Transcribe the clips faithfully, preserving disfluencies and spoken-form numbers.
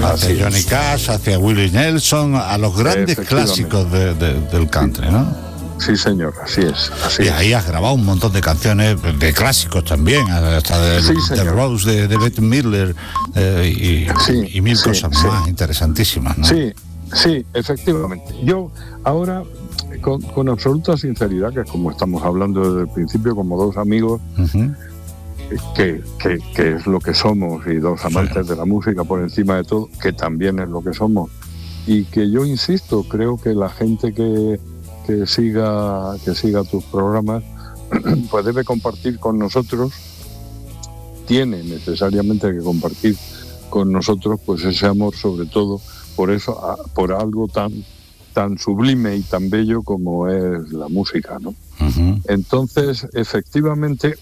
hacia Johnny Cash, hacia Willie Nelson, a los grandes clásicos de, de, del country, ¿no? Sí, señor, así es. Así y es. ahí has grabado un montón de canciones, de clásicos también, hasta de, sí, de Rose, de, de Bette Midler, eh, y, sí, y mil sí, cosas sí. más interesantísimas, ¿no? Sí, sí, efectivamente. Yo ahora, con, con absoluta sinceridad, que es como estamos hablando desde el principio, como dos amigos, uh-huh. que, que, que es lo que somos, y dos amantes sí. de la música por encima de todo, que también es lo que somos, y que yo insisto, creo que la gente que que siga que siga tus programas pues debe compartir con nosotros, tiene necesariamente que compartir con nosotros pues ese amor, sobre todo por eso, por algo tan tan sublime y tan bello como es la música, ¿no? Uh-huh. Entonces, efectivamente,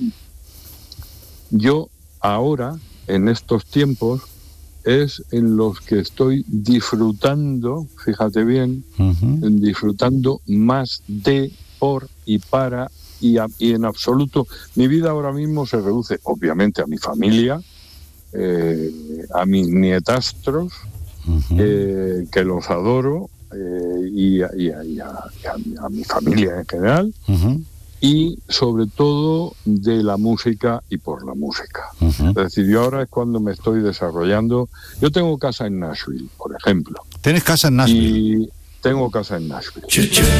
yo ahora, en estos tiempos, es en los que estoy disfrutando, fíjate bien, uh-huh. disfrutando más de, por y para, y, a, y en absoluto, mi vida ahora mismo se reduce, obviamente, a mi familia, eh, a mis nietastros, uh-huh. eh, que los adoro, eh, y, a, y, a, y, a, y a, a mi familia en general, uh-huh. y sobre todo de la música y por la música. Uh-huh. Es decir, yo ahora es cuando me estoy desarrollando. Yo tengo casa en Nashville, por ejemplo. ¿Tienes casa en Nashville? Y tengo casa en Nashville.